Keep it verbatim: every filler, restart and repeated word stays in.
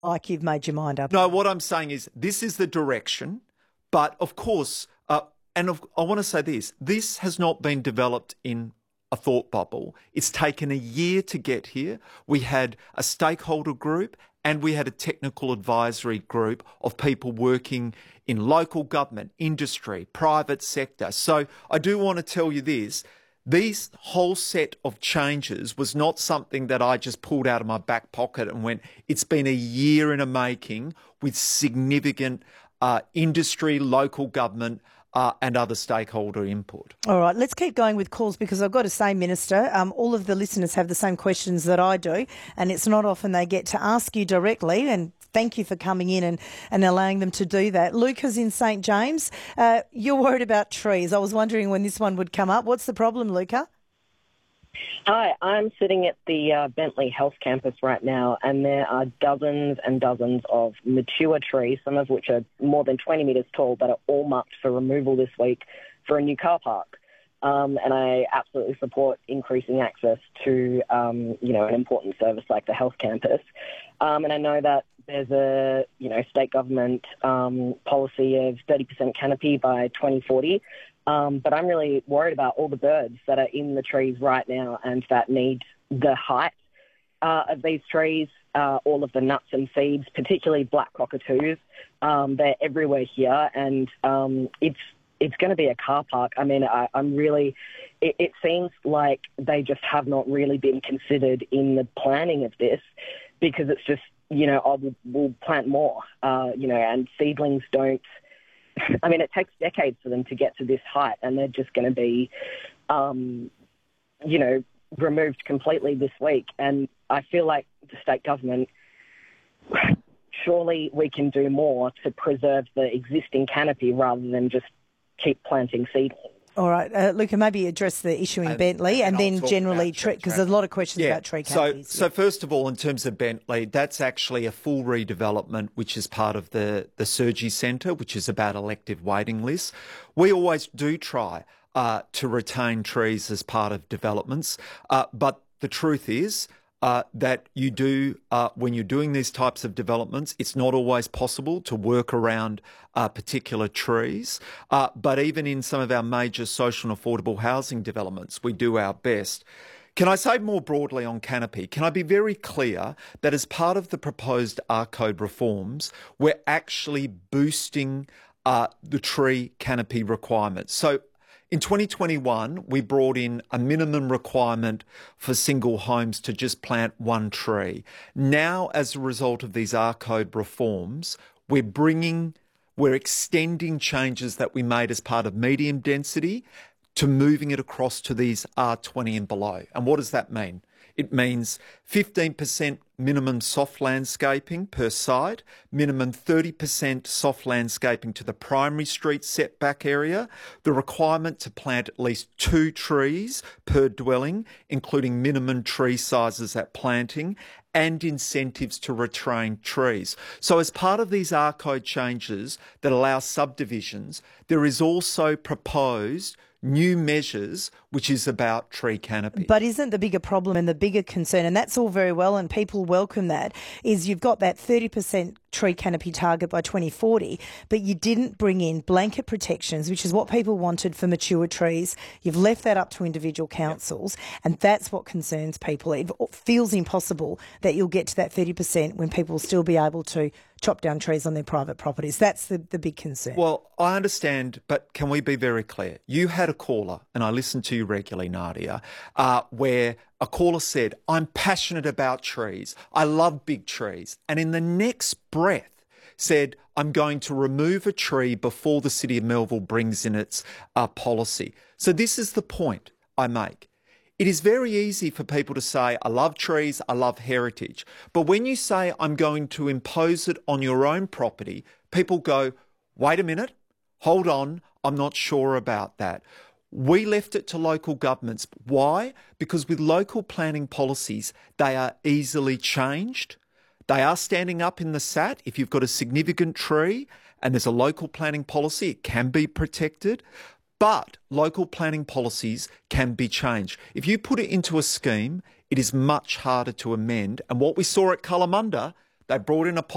like you've made your mind up. No, what I'm saying is this is the direction, but of course, uh, and of, I want to say this, this has not been developed in a thought bubble. It's taken a year to get here. We had a stakeholder group and we had a technical advisory group of people working in local government, industry, private sector. So I do want to tell you this. This whole set of changes was not something that I just pulled out of my back pocket and went, it's been a year in a making with significant uh, industry, local government uh, and other stakeholder input. All right, let's keep going with calls because I've got to say, Minister, um, all of the listeners have the same questions that I do, and it's not often they get to ask you directly, and thank you for coming in and, and allowing them to do that. Luca's in Saint James. Uh, you're worried about trees. I was wondering when this one would come up. What's the problem, Luca? Hi, I'm sitting at the uh, Bentley Health Campus right now, and there are dozens and dozens of mature trees, some of which are more than twenty metres tall, that are all marked for removal this week for a new car park. Um, and I absolutely support increasing access to, um, you know, an important service like the health campus. Um, and I know that there's a, you know, state government um, policy of thirty percent canopy by twenty forty. Um, but I'm really worried about all the birds that are in the trees right now and that need the height uh, of these trees, uh, all of the nuts and seeds, particularly black cockatoos. Um, they're everywhere here, and um, it's it's going to be a car park. I mean, I, I'm really, it, it seems like they just have not really been considered in the planning of this, because it's just, you know, oh, we'll, we'll plant more, uh, you know, and seedlings don't, I mean, it takes decades for them to get to this height, and they're just going to be, um, you know, removed completely this week. And I feel like the state government, surely we can do more to preserve the existing canopy rather than just keep planting seedlings. All right, uh, Luca, maybe address the issue in and, Bentley and, and then generally, because there's a lot of questions yeah. about tree canopies. So, yeah. so first of all, in terms of Bentley, that's actually a full redevelopment, which is part of the, the Surgery Centre, which is about elective waiting lists. We always do try uh, to retain trees as part of developments, uh, but the truth is, Uh, that you do, uh, when you're doing these types of developments, it's not always possible to work around uh, particular trees. Uh, but even in some of our major social and affordable housing developments, we do our best. Can I say more broadly on canopy? Can I be very clear that as part of the proposed R Code reforms, we're actually boosting uh, the tree canopy requirements? So in twenty twenty-one, we brought in a minimum requirement for single homes to just plant one tree. Now, as a result of these R Code reforms, we're bringing, we're extending changes that we made as part of medium density to moving it across to these R twenty and below. And what does that mean? It means fifteen percent minimum soft landscaping per site, minimum thirty percent soft landscaping to the primary street setback area, the requirement to plant at least two trees per dwelling, including minimum tree sizes at planting, and incentives to retrain trees. So as part of these R Code changes that allow subdivisions, there is also proposed new measures, which is about tree canopy. But isn't the bigger problem and the bigger concern, and that's all very well and people welcome that, is you've got that thirty percent tree canopy target by twenty forty, but you didn't bring in blanket protections, which is what people wanted for mature trees. You've left that up to individual councils, yep. and that's what concerns people. It feels impossible that you'll get to that thirty percent when people will still be able to chop down trees on their private properties. That's the, the big concern. Well, I understand, but can we be very clear? You had a caller, and I listen to you regularly, Nadia, uh, where a caller said, I'm passionate about trees. I love big trees. And in the next breath said, I'm going to remove a tree before the City of Melville brings in its uh, policy. So this is the point I make. It is very easy for people to say, I love trees, I love heritage. But when you say, I'm going to impose it on your own property, people go, wait a minute, hold on, I'm not sure about that. We left it to local governments. Why? Because with local planning policies, they are easily changed. They are standing up in the S A T. If you've got a significant tree and there's a local planning policy, it can be protected. But local planning policies can be changed. If you put it into a scheme, it is much harder to amend. And what we saw at Kalamunda, they brought in a